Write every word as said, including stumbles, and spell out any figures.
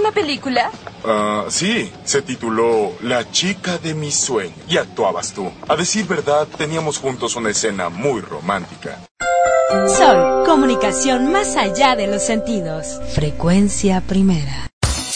una película? Ah, uh, sí. Se tituló La chica de mis sueños. Y actuabas tú. A decir verdad, teníamos juntos una escena muy romántica. Sol, comunicación más allá de los sentidos. Frecuencia primera.